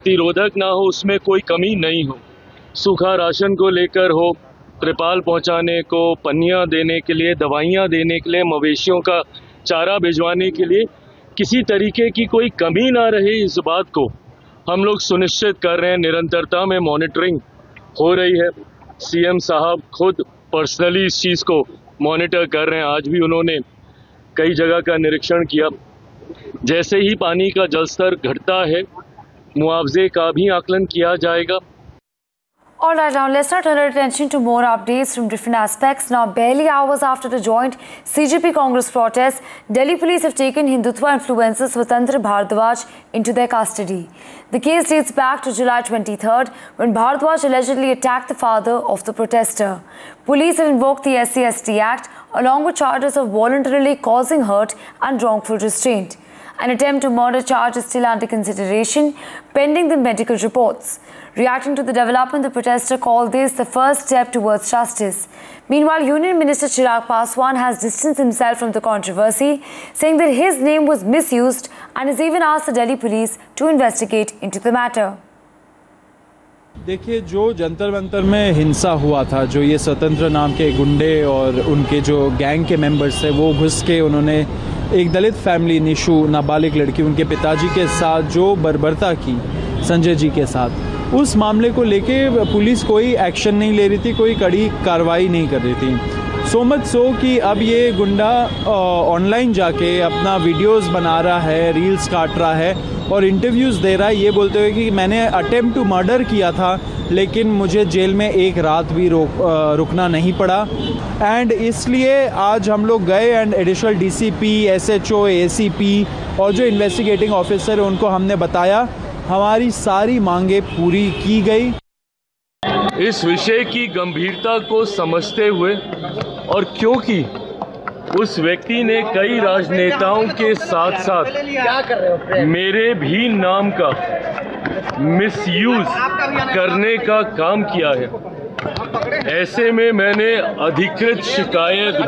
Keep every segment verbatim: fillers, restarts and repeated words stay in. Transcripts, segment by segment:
प्रतिरोधक ना हो, उसमें कोई कमी नहीं हो। सूखा राशन को लेकर हो, त्रिपाल पहुंचाने को, पन्नियां देने के लिए, दवाइयां देने के लिए, मवेशियों का चारा भिजवाने के लिए किसी तरीके की कोई कमी ना रहे, इस बात को हम लोग सुनिश्चित कर रहे हैं। निरंतरता में मॉनिटरिंग हो रही है। सीएम साहब खुद पर्सनली इस चीज़ को मॉनिटर कर रहे हैं। आज भी उन्होंने कई जगह का निरीक्षण किया। जैसे ही पानी का जलस्तर घटता है, मुआवजे का भी आकलन किया जाएगा। All right, now let's now turn our attention to more updates from different aspects. Now, barely hours after the joint C J P Congress protest, Delhi police have taken Hindutva influencer Swatantra Bhardwaj into their custody. The case dates back to July twenty-third, when Bhardwaj allegedly attacked the father of the protester. Police have invoked the S C S T Act along with charges of voluntarily causing hurt and wrongful restraint. An attempt to murder charge is still under consideration, pending the medical reports. Reacting to the development, the protester called this the first step towards justice. Meanwhile, Union Minister Chirag Paswan has distanced himself from the controversy, saying that his name was misused and has even asked the Delhi police to investigate into the matter. देखिए, जो जंतर मंतर में हिंसा हुआ था, जो ये स्वतंत्र नाम के गुंडे और उनके जो गैंग के मेंबर्स थे, वो घुस के उन्होंने एक दलित फैमिली, निशु नाबालिग लड़की, उनके पिताजी के साथ जो बर्बरता की संजय जी के साथ, उस मामले को लेके पुलिस कोई एक्शन नहीं ले रही थी, कोई कड़ी कार्रवाई नहीं कर रही थी। सो मच सो कि अब ये गुंडा ऑनलाइन जाके अपना वीडियोस बना रहा है, रील्स काट रहा है और इंटरव्यूज़ दे रहा है, ये बोलते हुए कि मैंने अटेम्प्ट टू मर्डर किया था, लेकिन मुझे जेल में एक रात भी रोक रुकना नहीं पड़ा। एंड इसलिए आज हम लोग गए and additional DCP, SHO, ACP और जो इन्वेस्टिगेटिंग ऑफिसर है उनको हमने बताया, हमारी सारी मांगे पूरी की गई। इस विषय की गंभीरता को समझते हुए और क्योंकि उस व्यक्ति ने कई राजनेताओं के साथ साथ मेरे भी नाम का मिसयूज करने का काम किया है, ऐसे में मैंने अधिकृत शिकायत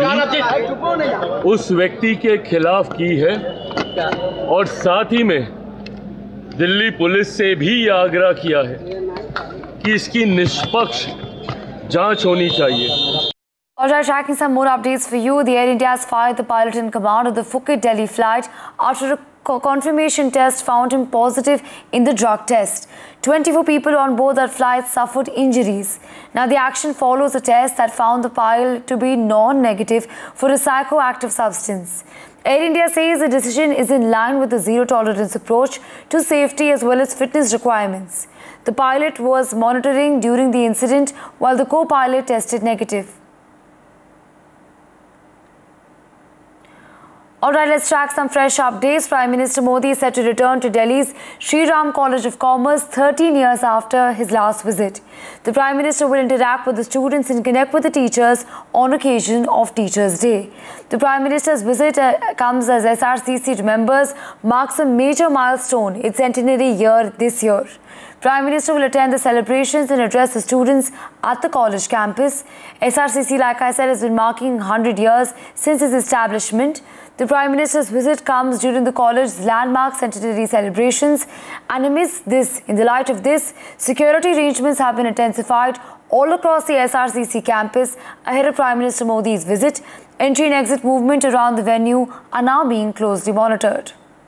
भी उस व्यक्ति के खिलाफ की है और साथ ही में दिल्ली पुलिस से भी यह आग्रह किया है कि इसकी निष्पक्ष जांच होनी चाहिए। Alright, tracking some more updates for you. The Air India has fired the pilot in command of the Phuket Delhi flight after a confirmation test found him positive in the drug test. twenty-four people on board that flight suffered injuries. Now, the action follows a test that found the pilot to be non-negative for a psychoactive substance. Air India says the decision is in line with the zero-tolerance approach to safety as well as fitness requirements. The pilot was monitoring during the incident while the co-pilot tested negative. Alright, let's track some fresh updates. Prime Minister Modi is set to return to Delhi's Sri Ram College of Commerce thirteen years after his last visit. The Prime Minister will interact with the students and connect with the teachers on occasion of Teachers' Day. The Prime Minister's visit uh, comes as S R C C remembers marks a major milestone, its centenary year this year. Prime Minister will attend the celebrations and address the students at the college campus. S R C C, like I said, has been marking one hundred years since its establishment. The Prime Minister's visit comes during the college's landmark centenary celebrations, and amidst this, in the light of this, security arrangements have been intensified all across the S R C C campus ahead of Prime Minister Modi's visit. Entry and exit movement around the venue are now being closely monitored.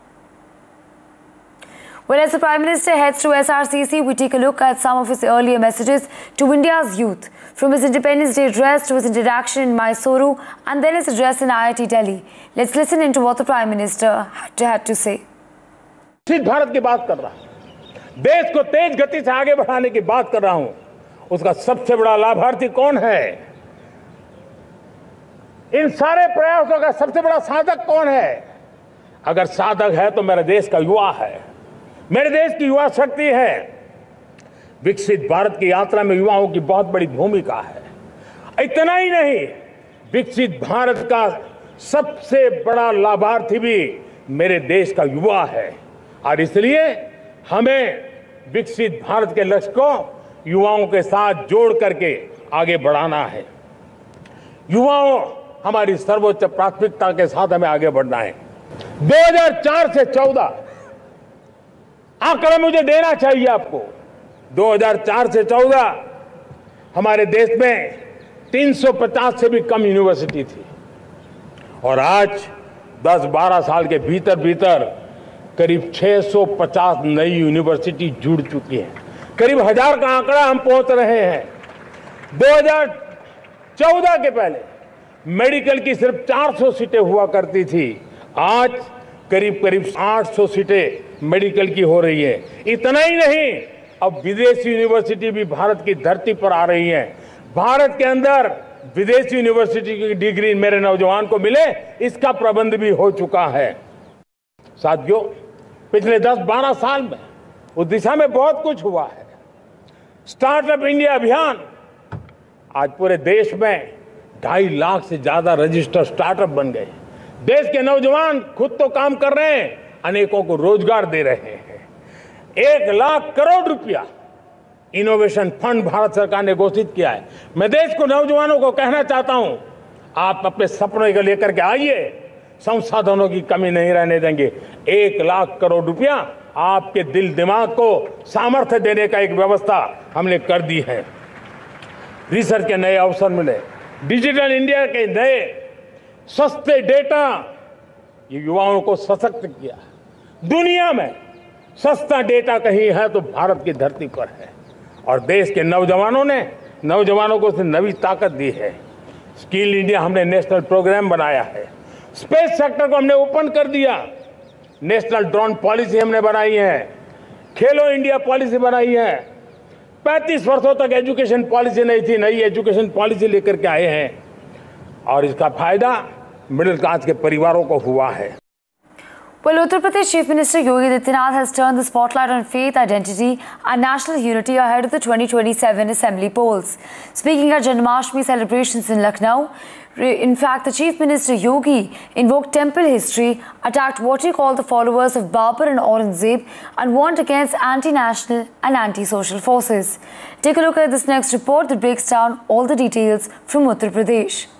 Well, as the Prime Minister heads to S R C C, we take a look at some of his earlier messages to India's youth, from his Independence Day address to his interaction in Mysuru and then his address in I I T Delhi. Let's listen into what the Prime Minister had to, had to say. विकसित भारत की बात कर रहा हूं, देश को तेज गति से आगे बढ़ाने की बात कर रहा हूं। उसका सबसे बड़ा लाभार्थी कौन है? इन सारे प्रयासों का सबसे बड़ा साधक कौन है? अगर साधक है तो मेरे देश का युवा है, मेरे देश की युवा शक्ति है। विकसित भारत की यात्रा में युवाओं की बहुत बड़ी भूमिका है। इतना ही नहीं, विकसित भारत का सबसे बड़ा लाभार्थी भी मेरे देश का युवा है और इसलिए हमें विकसित भारत के लक्ष्य को युवाओं के साथ जोड़ करके आगे बढ़ाना है। युवाओं हमारी सर्वोच्च प्राथमिकता के साथ हमें आगे बढ़ना है। दो हज़ार चार से चौदह आंकड़ा मुझे देना चाहिए आपको। दो हज़ार चार से चौदह हमारे देश में तीन सौ पचास से भी कम यूनिवर्सिटी थी और आज दस बारह साल के भीतर भीतर करीब छह सौ पचास नई यूनिवर्सिटी जुड़ चुकी हैं। करीब हजार का आंकड़ा हम पहुंच रहे हैं। दो हज़ार चौदह के पहले मेडिकल की सिर्फ चार सौ सीटें हुआ करती थी, आज करीब करीब आठ सौ सीटें मेडिकल की हो रही है। इतना ही नहीं, अब विदेशी यूनिवर्सिटी भी भारत की धरती पर आ रही है। भारत के अंदर विदेशी यूनिवर्सिटी की डिग्री मेरे नौजवान को मिले, इसका प्रबंध भी हो चुका है। साथियों, पिछले दस बारह साल में उस दिशा में बहुत कुछ हुआ है। स्टार्टअप इंडिया अभियान, आज पूरे देश में ढाई लाख से ज्यादा रजिस्टर्ड स्टार्टअप बन गए। देश के नौजवान खुद तो काम कर रहे हैं, अनेकों को रोजगार दे रहे हैं। एक लाख करोड़ रुपया इनोवेशन फंड भारत सरकार ने घोषित किया है। मैं देश को, नौजवानों को कहना चाहता हूं, आप अपने सपनों को लेकर के आइए, संसाधनों की कमी नहीं रहने देंगे। एक लाख करोड़ रुपया आपके दिल दिमाग को सामर्थ्य देने का एक व्यवस्था हमने कर दी है। रिसर्च के नए अवसर मिले, डिजिटल इंडिया के नए सस्ते डेटा, ये युवाओं को सशक्त किया। दुनिया में सस्ता डेटा कहीं है तो भारत की धरती पर है और देश के नौजवानों ने नौजवानों को नई ताकत दी है। स्किल इंडिया हमने नेशनल प्रोग्राम बनाया है। स्पेस सेक्टर को हमने ओपन कर दिया। नेशनल ड्रोन पॉलिसी हमने बनाई है। खेलो इंडिया पॉलिसी बनाई है। पैंतीस वर्षों तक एजुकेशन पॉलिसी नहीं थी, नई एजुकेशन पॉलिसी लेकर के आए हैं और इसका फायदा मिडिल क्लास के परिवारों को हुआ है। Well, Uttar Pradesh Chief Minister Yogi Adityanath has turned the spotlight on faith, identity and national unity ahead of the twenty twenty-seven Assembly polls. Speaking at Janmashtami celebrations in Lucknow, in fact, the Chief Minister Yogi invoked temple history, attacked what he called the followers of Babur and Aurangzeb, and warned against anti-national and anti-social forces. Take a look at this next report that breaks down all the details from Uttar Pradesh.